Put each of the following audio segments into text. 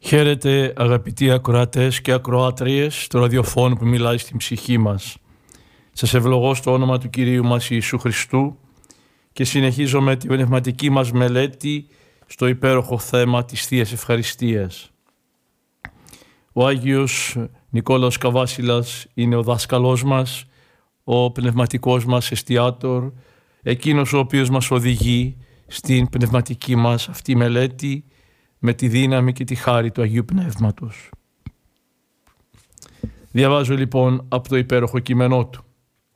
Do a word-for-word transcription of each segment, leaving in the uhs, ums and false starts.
Χαίρετε αγαπητοί ακροατές και ακροάτριες του ραδιοφώνου που μιλάει στην ψυχή μας. Σας ευλογώ στο όνομα του Κυρίου μας Ιησού Χριστού και συνεχίζω με την πνευματική μας μελέτη στο υπέροχο θέμα της Θείας Ευχαριστίας. Ο Άγιος Νικόλαος Καβάσιλας είναι ο δάσκαλός μας, ο πνευματικός μας εστιάτορ, εκείνος ο οποίος μας οδηγεί στην πνευματική μας αυτή μελέτη με τη δύναμη και τη χάρη του Αγίου Πνεύματος. Διαβάζω λοιπόν από το υπέροχο κείμενό του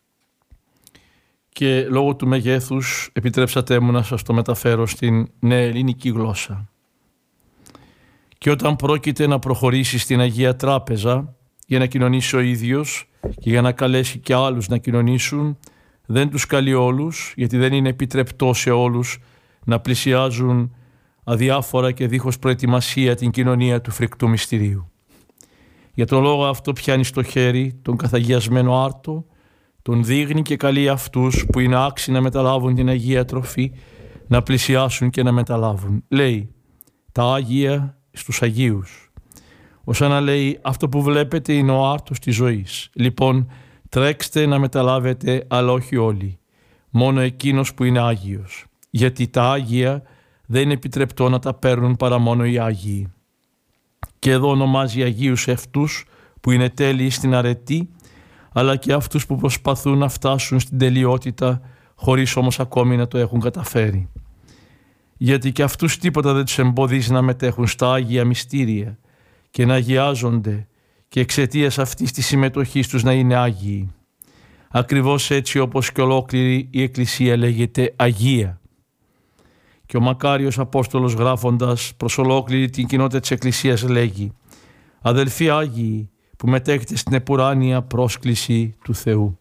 και λόγω του μεγέθους επιτρέψατε μου να σας το μεταφέρω στην νέα ελληνική γλώσσα. Και όταν πρόκειται να προχωρήσει στην Αγία Τράπεζα για να κοινωνήσει ο ίδιος και για να καλέσει και άλλους να κοινωνήσουν, δεν τους καλεί όλους, γιατί δεν είναι επιτρεπτό σε όλους να πλησιάζουν αδιάφορα και δίχως προετοιμασία την κοινωνία του φρικτού μυστηρίου. Για τον λόγο αυτό πιάνει στο χέρι τον καθαγιασμένο άρτο, τον δείχνει και καλεί αυτούς που είναι άξιοι να μεταλάβουν την Αγία Τροφή να πλησιάσουν και να μεταλάβουν. Λέει τα Άγια στους Αγίους. Ως να λέει αυτό που βλέπετε είναι ο άρτος της ζωής. Λοιπόν τρέξτε να μεταλάβετε, αλλά όχι όλοι, μόνο εκείνος που είναι Άγιος, γιατί τα Άγια δεν είναι επιτρεπτό να τα παίρνουν παρά μόνο οι Άγιοι. Και εδώ ονομάζει Αγίους αυτούς που είναι τέλειοι στην αρετή, αλλά και αυτούς που προσπαθούν να φτάσουν στην τελειότητα χωρίς όμως ακόμη να το έχουν καταφέρει. Γιατί και αυτούς τίποτα δεν τους εμποδίζει να μετέχουν στα Άγια μυστήρια και να αγιάζονται και εξαιτίας αυτής της συμμετοχής τους να είναι Άγιοι. Ακριβώς έτσι όπως και ολόκληρη η Εκκλησία λέγεται Αγία. Και ο μακάριος Απόστολος γράφοντας προς ολόκληρη την κοινότητα της Εκκλησίας λέγει «Αδελφοί Άγιοι που μετέχετε στην επουράνια πρόσκληση του Θεού».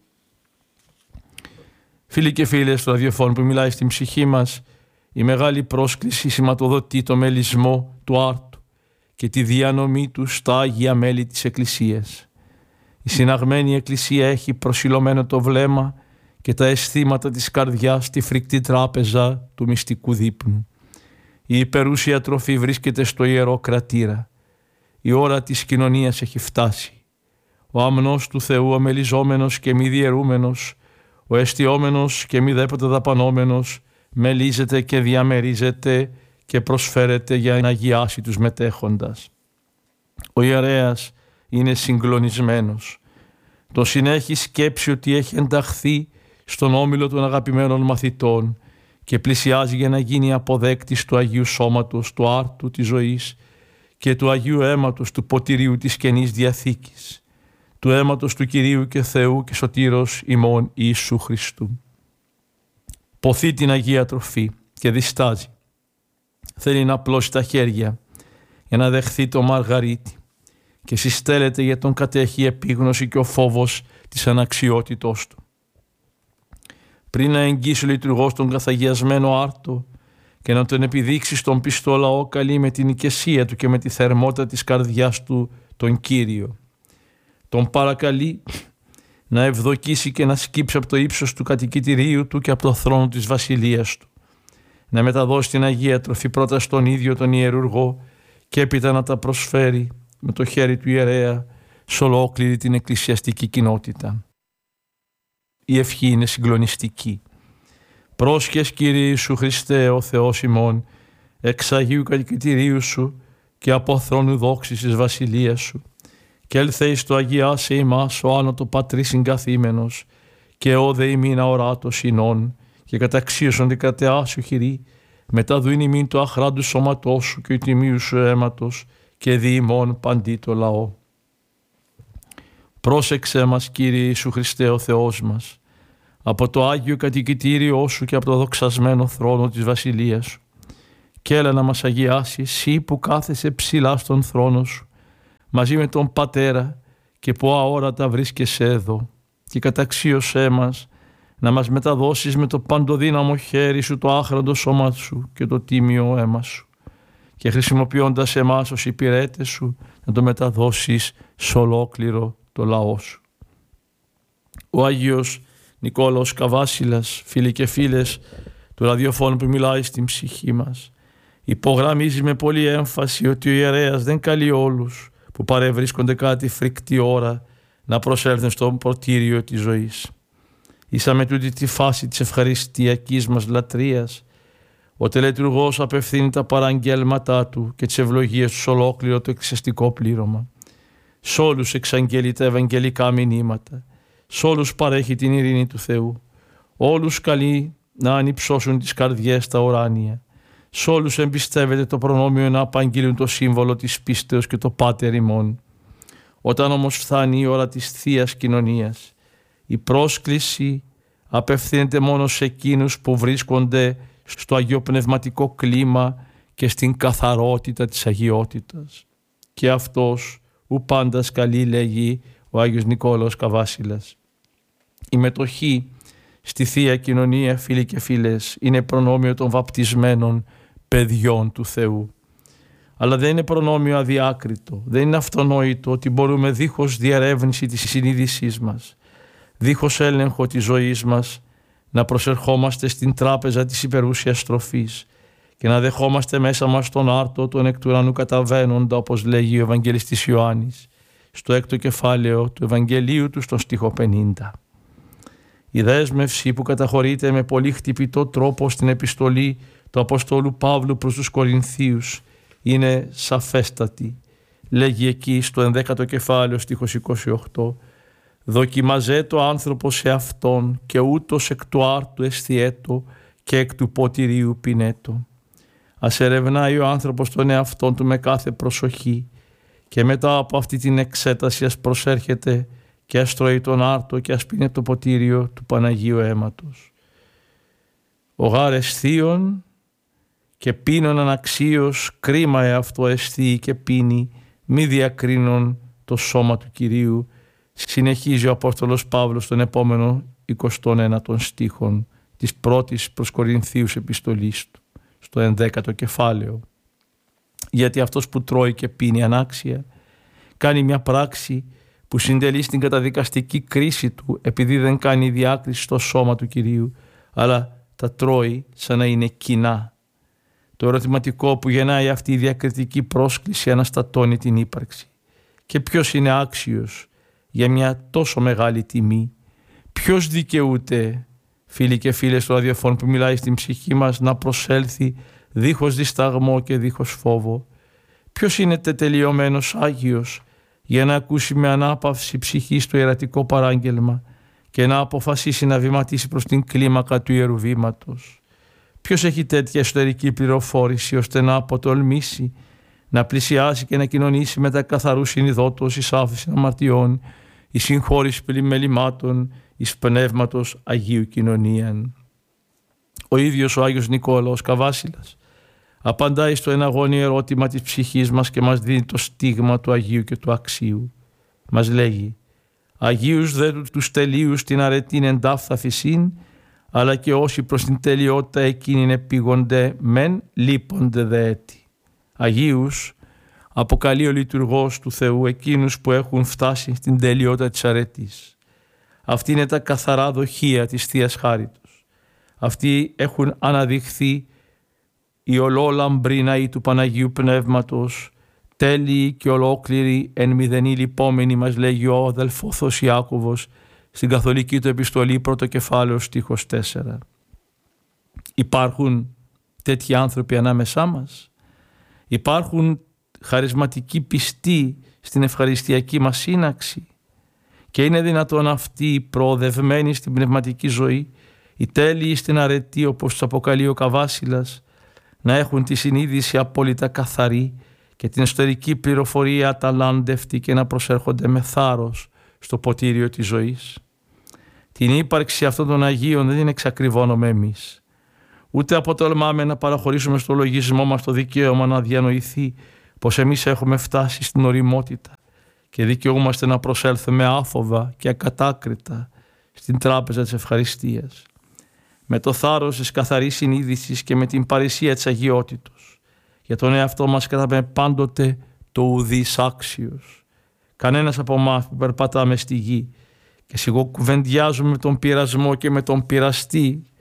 Φίλοι και φίλες του ραδιοφώνου που μιλάει στην ψυχή μας, η μεγάλη πρόσκληση σηματοδοτεί το μελισμό του άρτου και τη διανομή του στα Άγια μέλη της Εκκλησίας. Η συναγμένη Εκκλησία έχει προσιλωμένο το βλέμμα και τα αισθήματα της καρδιάς στη φρικτή τράπεζα του μυστικού δείπνου. Η υπερούσια τροφή βρίσκεται στο Ιερό Κρατήρα. Η ώρα της κοινωνίας έχει φτάσει. Ο αμνός του Θεού, ο μελιζόμενος και μη διαιρούμενος, ο εστιόμενος και μη δέποτε δαπανόμενος, μελίζεται και διαμερίζεται και προσφέρεται για να αγιάσει τους μετέχοντας. Ο ιερέας είναι συγκλονισμένος. Το συνέχει σκέψη ότι έχει ενταχθεί στον όμιλο των αγαπημένων μαθητών και πλησιάζει για να γίνει αποδέκτης του Αγίου Σώματος, του άρτου της ζωής και του Αγίου Αίματος του ποτηρίου της Καινής Διαθήκης, του αίματος του Κυρίου και Θεού και Σωτήρος ημών Ιησού Χριστού. Ποθεί την Αγία Τροφή και διστάζει. Θέλει να απλώσει τα χέρια για να δεχθεί το μαργαρίτι και συστέλλεται για τον κατέχει η επίγνωση και ο φόβος της αναξιότητός του. Πριν να εγγύσει ο λειτουργός τον καθαγιασμένο άρτο και να τον επιδείξει στον πιστό λαό, καλεί με την οικεσία του και με τη θερμότητα της καρδιάς του τον Κύριο. Τον παρακαλεί να ευδοκίσει και να σκύψει από το ύψος του κατοικητηρίου του και από το θρόνο της βασιλείας του. Να μεταδώσει την Αγία Τροφή πρώτα στον ίδιο τον ιερουργό και έπειτα να τα προσφέρει με το χέρι του ιερέα σε ολόκληρη την εκκλησιαστική κοινότητα. Η ευχή είναι συγκλονιστική. Πρόσχες Κύριε Ιησού Χριστέ ο Θεός ημών, εξ Αγίου κατοικητηρίου σου και από θρόνου δόξης της βασιλείας σου, και έλθε εις το αγιάσε ημάς ο άνωτο πατρί συγκαθήμενος, και όδε ημίν αοράτος εινών, και καταξίωσον την κρατεά σου χειρή, μετά δουήν ημίν το αχράντου σώματός σου και τιμίου σου αίματος, και δι ημών παντί το λαό. Πρόσεξε μας Κύριε Ιησού Χριστέ ο Θεός μας, από το Άγιο κατοικητήριό σου και από το δοξασμένο θρόνο της βασιλείας σου, και έλα να μας αγιάσει εσύ που κάθεσαι ψηλά στον θρόνο σου, μαζί με τον Πατέρα και που αόρατα βρίσκεσαι εδώ, και καταξίωσέ μας να μας μεταδώσεις με το παντοδύναμο χέρι σου το άχραντο σώμα σου και το τίμιο αίμα σου, και χρησιμοποιώντας εμάς ως υπηρέτες σου να το μεταδώσεις σε ολόκληρο το λαό σου. Ο Άγιος Νικόλαος Καβάσιλας, φίλοι και φίλες του ραδιοφώνου που μιλάει στην ψυχή μας, Υπογραμμίζει με πολλή έμφαση ότι ο ιερέας δεν καλεί όλους που παρευρίσκονται κάτι φρικτή ώρα να προσέλθουν στο ποτήριο της ζωής. Ίσα με τούτη τη φάση της ευχαριστιακής μας λατρείας, ο τελετουργός απευθύνει τα παραγγέλματά του και τις ευλογίες του ολόκληρο το εκκλησιαστικό πλήρωμα. Σ' όλους εξαγγέλει τα ευαγγελικά μηνύματα, σ' όλους παρέχει την ειρήνη του Θεού, όλους καλεί να ανυψώσουν τις καρδιές στα ουράνια, σ' όλους εμπιστεύεται το προνόμιο να απαγγείλουν το σύμβολο της πίστεως και το Πάτερ ημών. Όταν όμως φτάνει η ώρα της Θείας Κοινωνίας, η πρόσκληση απευθύνεται μόνο σε εκείνους που βρίσκονται στο αγιοπνευματικό κλίμα και στην καθαρότητα της αγιότητας. Και αυτός ου πάντα καλεί, λέγει ο Άγιος Νικόλαος Καβάσιλας. Η μετοχή στη Θεία Κοινωνία, φίλοι και φίλες, είναι προνόμιο των βαπτισμένων παιδιών του Θεού. Αλλά δεν είναι προνόμιο αδιάκριτο, δεν είναι αυτονόητο ότι μπορούμε δίχως διερεύνηση της συνείδησής μας, δίχως έλεγχο της ζωής μας, να προσερχόμαστε στην τράπεζα της υπερούσιας τροφής και να δεχόμαστε μέσα μας τον άρτο των εκ του ουρανού καταβαίνοντα, όπως λέγει ο Ευαγγελιστής Ιωάννης στο έκτο κεφάλαιο του Ευαγγελίου του στον στίχο πενήντα. Η δέσμευση που καταχωρείται με πολύ χτυπητό τρόπο στην επιστολή του Αποστόλου Παύλου προς τους Κορινθίους είναι σαφέστατη. Λέγει εκεί στο ενδέκατο κεφάλαιο στίχος είκοσι οκτώ: «Δοκιμαζέ το άνθρωπο σε αυτόν και ούτως εκ του άρτου αισθιέτο και εκ του ποτηρίου πινέτο». Ας ερευνάει ο άνθρωπος τον εαυτόν του με κάθε προσοχή και μετά από αυτή την εξέταση ας προσέρχεται και ας τρώει τον άρτο και ας πίνει το ποτήριο του Παναγίου αίματος. Ο γάρ αισθίων και πίνων αναξίως, κρίμα εαυτό αισθεί και πίνει, μη διακρίνων το σώμα του Κυρίου, συνεχίζει ο Απόστολος Παύλος στον επόμενο εικοστό ένατο στίχον της πρώτης προς Κορινθίους επιστολής του, στο ενδέκατο κεφάλαιο. Γιατί αυτός που τρώει και πίνει ανάξια κάνει μια πράξη που συντελεί στην καταδικαστική κρίση του, επειδή δεν κάνει διάκριση στο σώμα του Κυρίου, αλλά τα τρώει σαν να είναι κοινά. Το ερωτηματικό που γεννάει αυτή η διακριτική πρόσκληση αναστατώνει την ύπαρξη. Και ποιος είναι άξιος για μια τόσο μεγάλη τιμή? Ποιος δικαιούται, φίλοι και φίλες του ραδιοφώνου, που μιλάει στην ψυχή μας, να προσέλθει δίχως δισταγμό και δίχως φόβο? Ποιος είναι τετελειωμένος Άγιος για να ακούσει με ανάπαυση ψυχής το ιερατικό παράγγελμα και να αποφασίσει να βηματίσει προς την κλίμακα του Ιερού Βήματος? Ποιος έχει τέτοια εσωτερική πληροφόρηση ώστε να αποτολμήσει, να πλησιάσει και να κοινωνήσει με τα καθαρού συνειδότος εις άφεση αμαρτιών, εις συγχώρηση πλημελημάτων, εις πνεύματος Αγίου Κοινωνίαν? Ο ίδιος ο Άγιος Νικόλαος Καβάσιλας απαντάει στο εναγώνιο ερώτημα της ψυχής μας και μας δίνει το στίγμα του Αγίου και του Αξίου. Μας λέγει: «Αγίους δε τους τελείους την αρετήν εντάφθα φυσίν, αλλά και όσοι προς την τελειότητα εκείνην επίγονται μεν λείπονται δε έτη». Αγίους αποκαλεί ο λειτουργός του Θεού εκείνους που έχουν φτάσει στην τελειότητα της αρετής. Αυτή είναι τα καθαρά δοχεία της Θείας Χάριτος. Αυτοί έχουν αναδειχθεί η ολόλαμπρή ναή του Παναγίου Πνεύματος, τέλειοι και ολόκληροι εν μηδενή λυπόμενοι, μας λέγει ο αδελφόθος Ιάκωβος στην καθολική του επιστολή πρώτο κεφάλαιο στίχος τέσσερα. Υπάρχουν τέτοιοι άνθρωποι ανάμεσά μας? Υπάρχουν χαρισματικοί πιστοί στην ευχαριστιακή μας σύναξη? Και είναι δυνατόν αυτοί οι προοδευμένοι στην πνευματική ζωή, οι τέλειοι στην αρετή, όπως τους αποκαλεί ο Καβάσιλας, να έχουν τη συνείδηση απόλυτα καθαρή και την εσωτερική πληροφορία αταλάντευτη και να προσέρχονται με θάρρος στο ποτήριο της ζωής? Την ύπαρξη αυτών των Αγίων δεν την εξακριβώνουμε εμείς. Ούτε αποτολμάμε να παραχωρήσουμε στο λογισμό μας το δικαίωμα να διανοηθεί πως εμείς έχουμε φτάσει στην οριμότητα και δικαιούμαστε να προσέλθουμε άφοβα και ακατάκριτα στην τράπεζα της ευχαριστίας. Με το θάρρος της καθαρής συνείδησης και με την παρησία της αγιότητος. Για τον εαυτό μας κρατάμε πάντοτε το ουδής άξιος. Κανένας από εμάς που περπατάμε στη γη και σιγοκουβεντιάζουμε με τον πειρασμό και με τον πειραστή,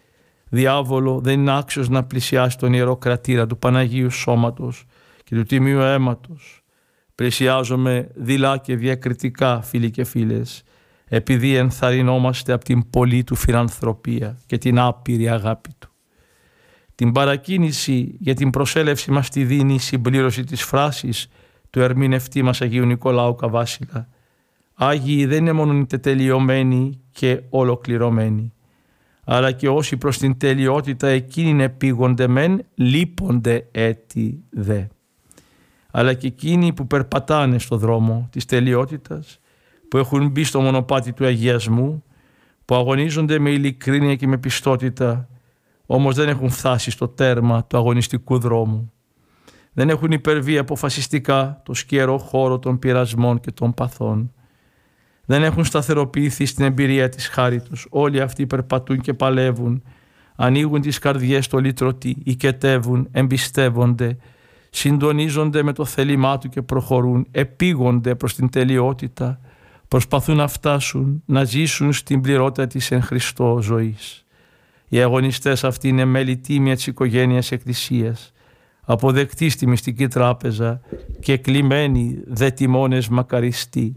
διάβολο, δεν είναι άξιος να πλησιάσει τον ιερό κρατήρα του Παναγίου Σώματος και του Τιμίου Αίματος. Πλησιάζομαι δειλά και διακριτικά, φίλοι και φίλες, επειδή ενθαρρυνόμαστε από την πολλή του φιλανθρωπία και την άπειρη αγάπη του. Την παρακίνηση για την προσέλευση μας τη δίνει η συμπλήρωση της φράσης του ερμηνευτή μας Αγίου Νικολάου Καβάσιλα. Άγιοι δεν είναι μόνο οι τετελειωμένοι και ολοκληρωμένοι, αλλά και όσοι προς την τελειότητα εκείνοι επίγονται μεν, λείπονται έτη δε. Αλλά και εκείνοι που περπατάνε στο δρόμο της τελειότητας, που έχουν μπει στο μονοπάτι του αγιασμού, που αγωνίζονται με ειλικρίνεια και με πιστότητα, όμως δεν έχουν φτάσει στο τέρμα του αγωνιστικού δρόμου. Δεν έχουν υπερβεί αποφασιστικά το σκιερό χώρο των πειρασμών και των παθών. Δεν έχουν σταθεροποιηθεί στην εμπειρία της χάρη τους. Όλοι αυτοί περπατούν και παλεύουν, ανοίγουν τις καρδιές στο λυτρωτή, οικετεύουν, εμπιστεύονται, συντονίζονται με το θέλημά του και προχωρούν, επίγονται προς την τελειότητα, προσπαθούν να φτάσουν, να ζήσουν στην πληρότητα της εν Χριστώ ζωής. Οι αγωνιστές αυτοί είναι μέλη τίμια της οικογένειας Εκκλησίας, αποδεκτοί στη μυστική τράπεζα και κλειμένοι δε τιμώνες μακαριστοί.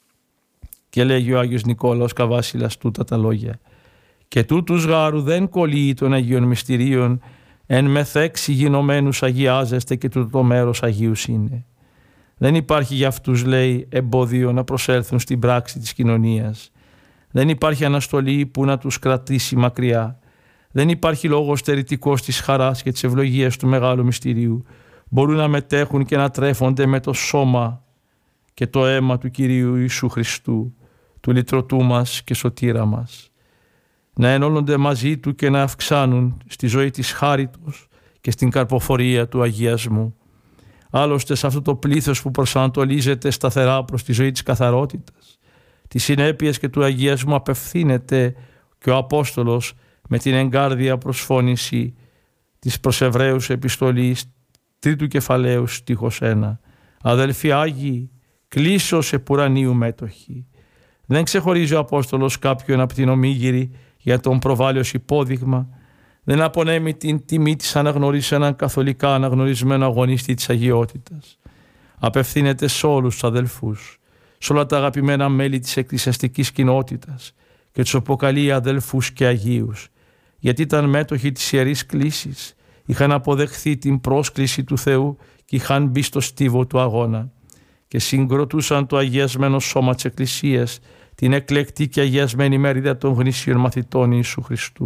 Και λέγει ο Άγιος Νικόλαος Καβάσιλας τούτα τα λόγια. Και τούτους γάρου δεν κολλεί των Αγίων Μυστηρίων, εν μεθέξι γινωμένους αγιάζεστε και τούτο το μέρος Αγίους είναι. Δεν υπάρχει για αυτούς, λέει, εμπόδιο να προσέλθουν στην πράξη της κοινωνίας. Δεν υπάρχει αναστολή που να τους κρατήσει μακριά. Δεν υπάρχει λόγος στερητικός της χαράς και της ευλογίας του Μεγάλου Μυστηρίου. Μπορούν να μετέχουν και να τρέφονται με το σώμα και το αίμα του Κυρίου Ιησού Χριστού, του λυτρωτού μας και σωτήρα μας. Να ενώνονται μαζί του και να αυξάνουν στη ζωή της χάριτος και στην καρποφορία του αγιασμού. Άλλωστε σε αυτό το πλήθος που προσανατολίζεται σταθερά προς τη ζωή της καθαρότητας, τις συνέπειες και του αγιασμού απευθύνεται και ο Απόστολος με την εγκάρδια προσφώνηση της προς Εβραίους επιστολής τρίτου κεφαλαίου στίχος ένα. Αδελφοί Άγιοι, κλείσος επουρανίου μέτοχοι. Δεν ξεχωρίζει ο Απόστολος κάποιον από την ομίγυρη για τον προβάλλιος υπόδειγμα. Δεν απονέμει την τιμή της αναγνωρίσεις έναν καθολικά αναγνωρισμένο αγωνιστή της αγιότητας. Απευθύνεται σε όλους τους αδελφούς, σε όλα τα αγαπημένα μέλη της εκκλησιαστικής κοινότητας και τους αποκαλεί αδελφούς και αγίους, γιατί ήταν μέτοχοι της Ιερής Κλήσης, είχαν αποδεχθεί την πρόσκληση του Θεού και είχαν μπει στο στίβο του αγώνα και συγκροτούσαν το αγιασμένο σώμα της Εκκλησίας, την εκλεκτή και αγιασμένη μερίδα των γνήσιων μαθητών Ιησού Χριστού.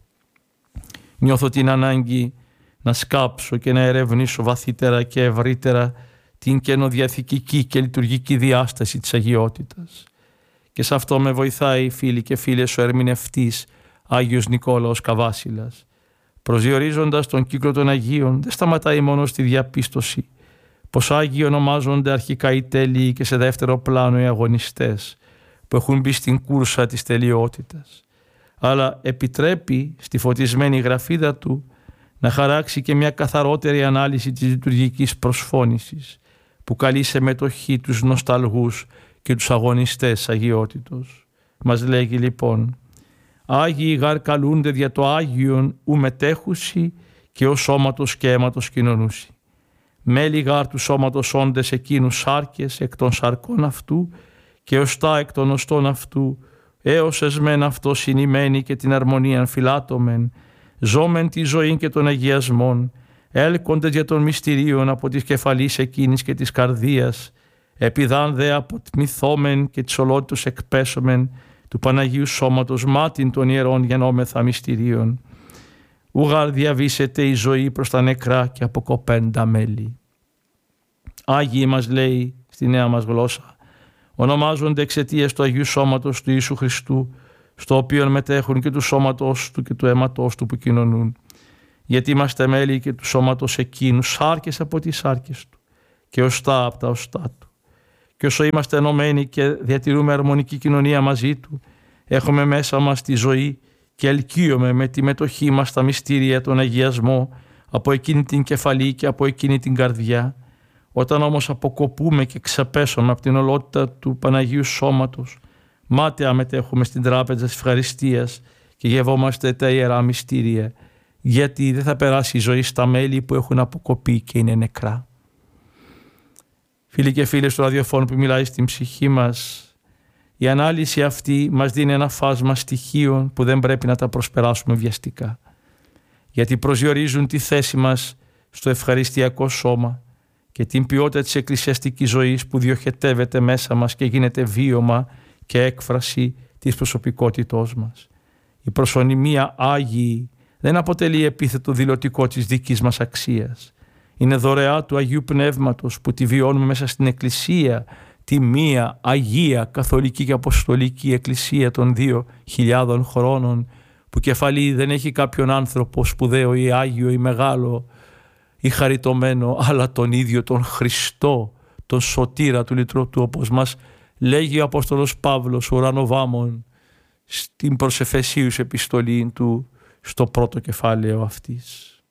Νιώθω την ανάγκη να σκάψω και να ερευνήσω βαθύτερα και ευρύτερα την καινοδιαθηκική και λειτουργική διάσταση της αγιότητας. Και σε αυτό με βοηθάει, φίλοι και φίλες, ο ερμηνευτής Άγιος Νικόλαος Καβάσιλας. Προσδιορίζοντας τον κύκλο των Αγίων, δεν σταματάει μόνο στη διαπίστωση πως Άγιοι ονομάζονται αρχικά οι τέλειοι και σε δεύτερο πλάνο οι αγωνιστές που έχουν μπει στην κούρσα της τελειότητας, αλλά επιτρέπει στη φωτισμένη γραφίδα του να χαράξει και μια καθαρότερη ανάλυση της λειτουργικής προσφώνησης που καλεί σε μετοχή τους νοσταλγούς και τους αγωνιστές αγιότητος. Μας λέγει λοιπόν: Άγιοι γαρ καλούνται δια το Άγιον ου μετέχουσι και ο σώματος και αίματος κοινωνούσι. Μέλη γάρ του σώματος όντες εκείνους σάρκες εκ των σαρκών αυτού και οστά εκ των οστών αυτού, έως εσμεν αυτό συνημένη και την αρμονίαν φυλάτωμεν, ζώμεν τη ζωή και των αγιασμών, έλκονται για των μυστηρίων από της κεφαλής εκείνης και της καρδίας, επιδάν δε αποτμηθόμεν και της ολότητος εκπέσομεν του Παναγίου Σώματος μάτιν των ιερών γεννόμεθα μυστηρίων. Ουγαρ διαβήσεται η ζωή προς τα νεκρά και αποκοπέντα μέλη. Άγιοι, μας λέει στη νέα μας γλώσσα, ονομάζονται εξαιτίας του Αγίου Σώματος του Ιησού Χριστού, στο οποίο μετέχουν και του σώματος του και του αίματος του που κοινωνούν. Γιατί είμαστε μέλη και του σώματος εκείνου, σάρκες από τις σάρκες του και οστά από τα οστά του. Και όσο είμαστε ενωμένοι και διατηρούμε αρμονική κοινωνία μαζί του, έχουμε μέσα μας τη ζωή και ελκύουμε με τη μετοχή μας στα μυστήρια τον αγιασμό από εκείνη την κεφαλή και από εκείνη την καρδιά. Όταν όμως αποκοπούμε και ξεπέσουμε από την ολότητα του Παναγίου Σώματος, μάταια μετέχουμε στην τράπεζα της ευχαριστίας και γευόμαστε τα ιερά μυστήρια, γιατί δεν θα περάσει η ζωή στα μέλη που έχουν αποκοπεί και είναι νεκρά. Φίλοι και φίλες του ραδιοφώνου που μιλάει στην ψυχή μας, η ανάλυση αυτή μας δίνει ένα φάσμα στοιχείων που δεν πρέπει να τα προσπεράσουμε βιαστικά, γιατί προσδιορίζουν τη θέση μας στο ευχαριστιακό σώμα και την ποιότητα της εκκλησιαστικής ζωής που διοχετεύεται μέσα μας και γίνεται βίωμα και έκφραση της προσωπικότητός μας. Η προσωνυμία Άγιοι δεν αποτελεί επίθετο δηλωτικό της δικής μας αξίας. Είναι δωρεά του Αγίου Πνεύματος που τη βιώνουμε μέσα στην Εκκλησία, τη μία Αγία Καθολική και Αποστολική Εκκλησία των δύο χιλιάδων χρόνων, που κεφαλή δεν έχει κάποιον άνθρωπο σπουδαίο ή Άγιο ή μεγάλο ή χαριτωμένο, αλλά τον ίδιο τον Χριστό, τον Σωτήρα του Λυτρωτού, όπως μας λέγει ο Απόστολος Παύλος, ο ουρανοβάμων, στην προς Εφεσίους επιστολή του, στο πρώτο κεφάλαιο αυτής.